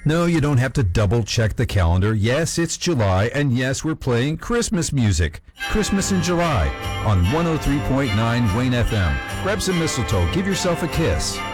No, you don't have to double check the calendar. Yes, it's July, and yes, we're playing Christmas music. Christmas in July on 103.9 Wayne FM. Grab some mistletoe, give yourself a kiss.